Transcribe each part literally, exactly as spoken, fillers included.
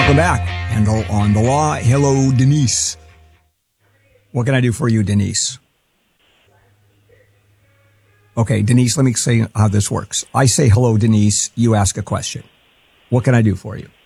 Welcome back. Handel on the Law. Hello, Denise. What can I do for you, Denise? Okay, Denise, let me say how this works. I say hello, Denise. You ask a question. What can I do for you?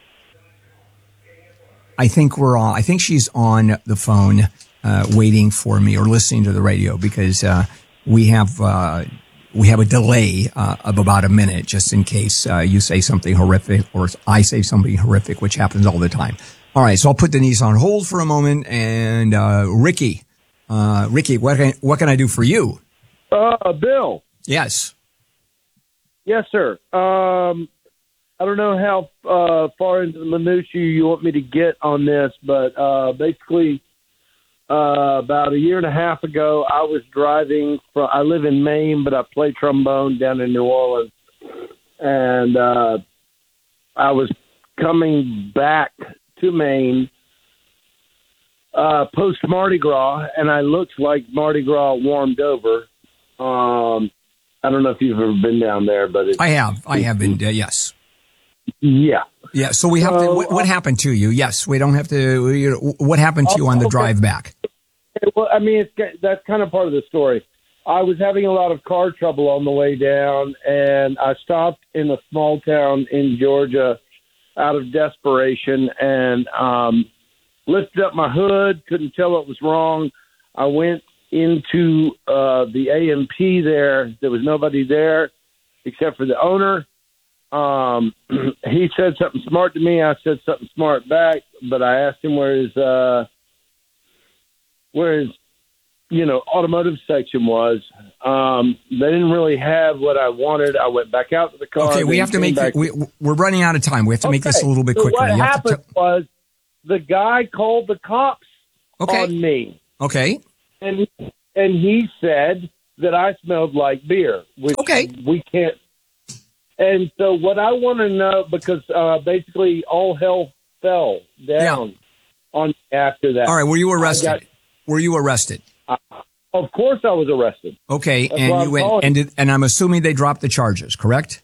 I think we're on. I think she's on the phone, uh, waiting for me or listening to the radio because uh, we have uh, we have a delay uh, of about a minute just in case uh, you say something horrific or I say something horrific, which happens all the time. All right, so I'll put Denise on hold for a moment. And uh, Ricky, uh, Ricky, what can, what can I do for you? Uh, Bill. Yes. Yes, sir. Um, I don't know how uh, far into the minutiae you want me to get on this, but uh, basically uh, about a year and a half ago, I was driving from, I live in Maine, but I play trombone down in New Orleans. And uh, I was coming back to Maine uh, post Mardi Gras, and I looked like Mardi Gras warmed over. Um, I don't know if you've ever been down there, but it's, I have. I have been. Uh, yes. Yeah. Yeah. So we have so, to. What, what happened to you? Yes, we don't have to. You know, what happened to you on the okay. drive back? Well, I mean, it's, that's kind of part of the story. I was having a lot of car trouble on the way down, and I stopped in a small town in Georgia out of desperation and um, lifted up my hood. Couldn't tell what was wrong. I went into uh, the A M P there. There was nobody there except for the owner. Um, he said something smart to me. I said something smart back, but I asked him where his, uh, where his, you know, automotive section was. Um, they didn't really have what I wanted. I went back out to the car. Okay, we have to make, back. we, we're running out of time. We have to okay. make this a little bit so quicker. What you happened have to t- was the guy called the cops okay. on me. Okay. And and he said that I smelled like beer, which okay. we can't. And so what I want to know, because uh, basically all hell fell down yeah. on after that. All right, were you arrested? Got, were you arrested? Uh, of course I was arrested. Okay, That's and you went, and, did, and I'm assuming they dropped the charges, correct?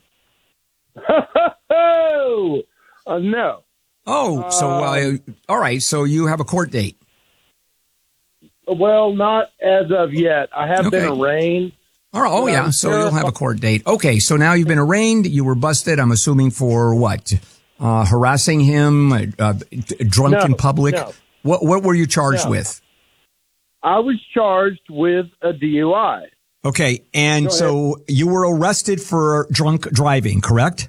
Oh, uh, no. Oh, so, uh, all right, so you have a court date. Well, not as of yet. I have okay. been arraigned. All right. Oh, yeah. So you'll have a court date. Okay. So now you've been arraigned. You were busted, I'm assuming, for what? Uh, harassing him, uh, drunk no, in public? No. What What were you charged no. with? I was charged with a D U I. Okay. And so you were arrested for drunk driving, correct?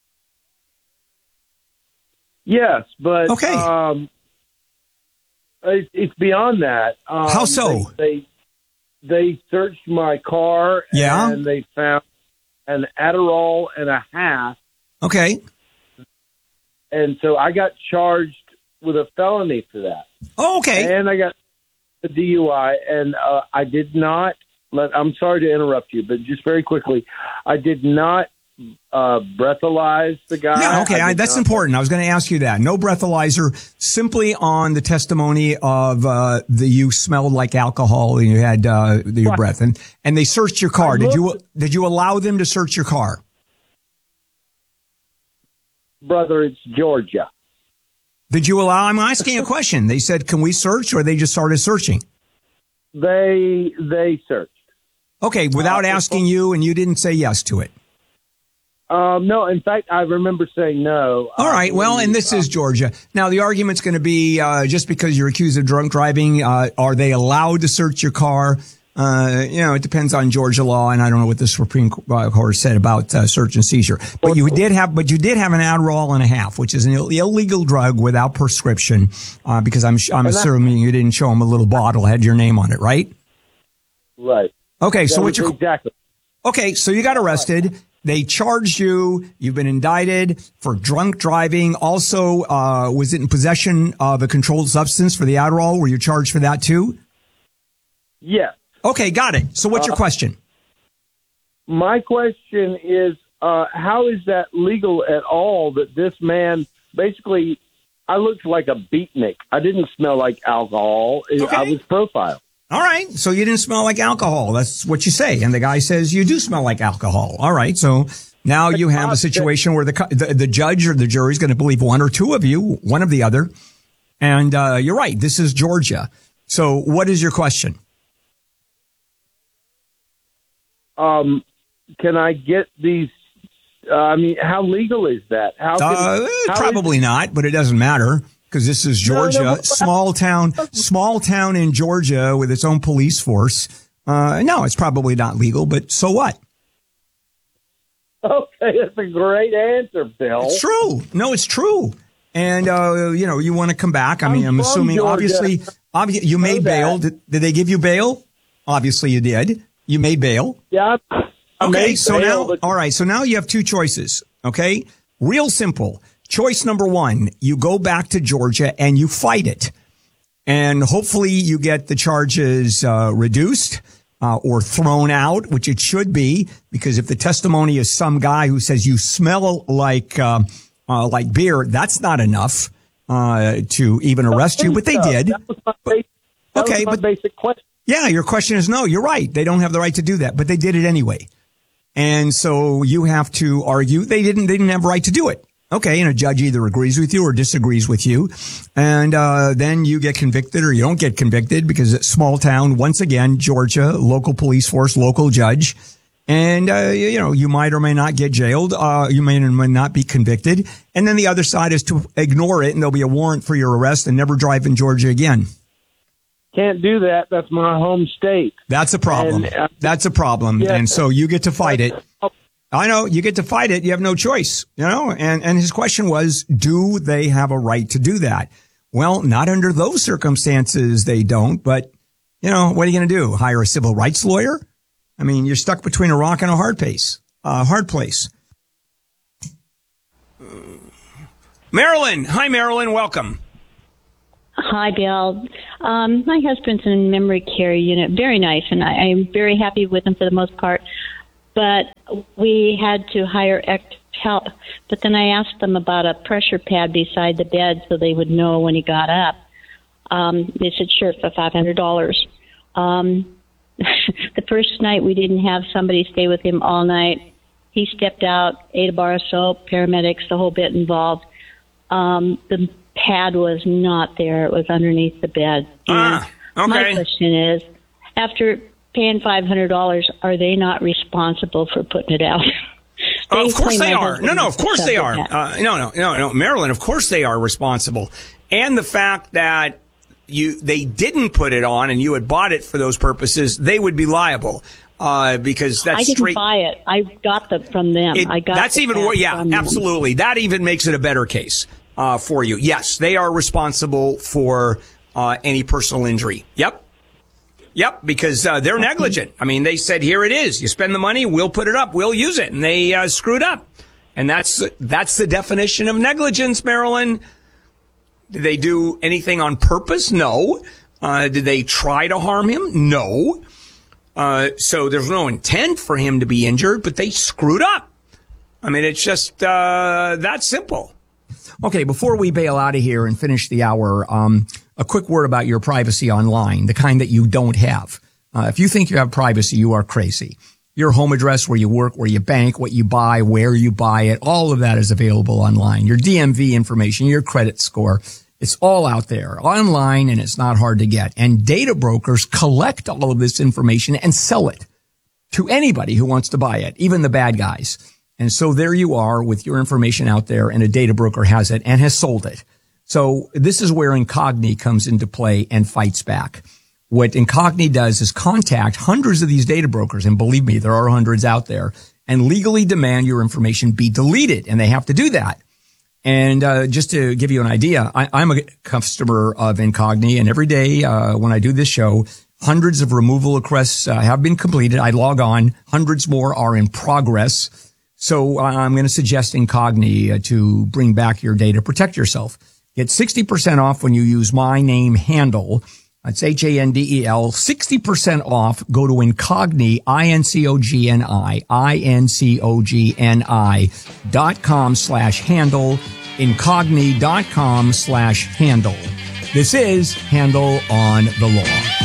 Yes, but okay. um, it, it's beyond that. Um, How so? They, they they searched my car yeah? and they found an Adderall and a half. Okay. And so I got charged with a felony for that. Oh, okay. And I got a D U I, and uh, I did not let. I'm sorry to interrupt you, but just very quickly, I did not uh, breathalyze the guy. Yeah, okay, I I, that's not. important. I was going to ask you that. No breathalyzer, simply on the testimony of uh, the you smelled like alcohol and you had uh, your right. breath, and and they searched your car. I Did looked, you did you allow them to search your car? Brother, it's Georgia. Did you allow? I'm asking a question. They said, "Can we search?" Or they just started searching. They they searched. Okay, without uh, asking you, and you didn't say yes to it. Um, no, in fact, I remember saying no. All right. Well, and this is Georgia. Now, the argument's going to be uh, just because you're accused of drunk driving, uh, are they allowed to search your car? Uh, you know, it depends on Georgia law, and I don't know what the Supreme Court said about uh, search and seizure. But you did have, but you did have an Adderall and a half, which is an Ill- illegal drug without prescription, uh, because I'm I'm and assuming I, you didn't show them a little bottle had your name on it, right? Right. Okay. So what you exactly? Okay. So you got arrested. They charged you. You've been indicted for drunk driving. Also, uh, was it in possession of a controlled substance for the Adderall? Were you charged for that too? Yes. Okay, got it. So what's your uh, question? My question is, uh, how is that legal at all that this man basically, I looked like a beatnik. I didn't smell like alcohol. Okay. I was profiled. All right. So you didn't smell like alcohol. That's what you say. And the guy says you do smell like alcohol. All right. So Now you have a situation where the, the, the judge or the jury is going to believe one or two of you, one of the other. And, uh, you're right. This is Georgia. So what is your question? Um, can I get these? Uh, I mean, how legal is that? How, can, uh, how probably is, not, but it doesn't matter because this is Georgia, no, no, small town, small town in Georgia with its own police force. Uh, no, it's probably not legal, but so what? Okay, that's a great answer, Bill. It's true. No, it's true. And, uh, you know, you want to come back. I mean, I'm, I'm assuming, Georgia. obviously, obviously, you made bail. Did, did they give you bail? Obviously, you did. You made bail. Yeah. I Okay, so bail, now, but- all right, so now you have two choices, okay? Real simple. Choice number one, you go back to Georgia and you fight it. And hopefully you get the charges uh, reduced. Uh, or thrown out, which it should be, because if the testimony is some guy who says you smell like uh, uh, like beer, that's not enough uh, to even arrest you. But they did. That was my, basic, that Okay, was my but basic question. Yeah, your question is no. You're right. They don't have the right to do that, but they did it anyway. And so you have to argue they didn't. They didn't have a right to do it. Okay, and a judge either agrees with you or disagrees with you, and uh then you get convicted or you don't get convicted because it's small town. Once again, Georgia, local police force, local judge, and uh you, you know you might or may not get jailed. Uh You may or may not be convicted, and then the other side is to ignore it, and there'll be a warrant for your arrest and never drive in Georgia again. Can't do that. That's my home state. That's a problem. And, uh, That's a problem, yeah. and so you get to fight it. I know you get to fight it. You have no choice, you know, and, and his question was, do they have a right to do that? Well, not under those circumstances. They don't, but you know, what are you going to do? Hire a civil rights lawyer? I mean, you're stuck between a rock and a hard place, uh, hard place. Marilyn. Hi, Marilyn. Welcome. Hi, Bill. Um, my husband's in a memory care unit. Very nice, and I, I'm very happy with him for the most part. But we had to hire extra help. But then I asked them about a pressure pad beside the bed so they would know when he got up. Um, they said, sure, for five hundred dollars. Um, the first night we didn't have somebody stay with him all night. He stepped out, ate a bar of soap, paramedics, the whole bit involved. Um, the pad was not there. It was underneath the bed. And Ah, okay. my question is, after paying five hundred dollars, are they not responsible for putting it out? Uh, of course claim they my are. husband No, no, of course they are. shoved it Uh, no, no, no, no. Marilyn, of course they are responsible. And the fact that you they didn't put it on and you had bought it for those purposes, they would be liable. Uh, because that's I didn't straight. buy it. I got them from them. It, I got that's the even pad more. Yeah, from them. absolutely. That even makes it a better case uh, for you. Yes, they are responsible for uh, any personal injury. Yep. Yep, because uh, they're negligent. I mean, they said, here it is. You spend the money, we'll put it up, we'll use it. And they uh, screwed up. And that's that's the definition of negligence, Marilyn. Did they do anything on purpose? No. Uh, did they try to harm him? No. Uh, so there's no intent for him to be injured, but they screwed up. I mean, it's just uh, that simple. Okay, before we bail out of here and finish the hour, um, a quick word about your privacy online, the kind that you don't have. Uh, if you think you have privacy, you are crazy. Your home address, where you work, where you bank, what you buy, where you buy it, all of that is available online. Your D M V information, your credit score, it's all out there online, and it's not hard to get. And data brokers collect all of this information and sell it to anybody who wants to buy it, even the bad guys. And so there you are with your information out there, and a data broker has it and has sold it. So this is where Incogni comes into play and fights back. What Incogni does is contact hundreds of these data brokers, and believe me, there are hundreds out there, and legally demand your information be deleted, and they have to do that. And uh just to give you an idea, I, I'm a customer of Incogni, and every day uh when I do this show, hundreds of removal requests uh, have been completed. I log on. Hundreds more are in progress. So uh, I'm going to suggest Incogni uh, to bring back your data. Protect yourself. Get sixty percent off when you use my name handle. That's H A N D E L. sixty percent off. Go to Incogni, I N C O G N I, I N C O G N I dot com slash handle, Incogni dot com slash handle. This is Handle on the Law.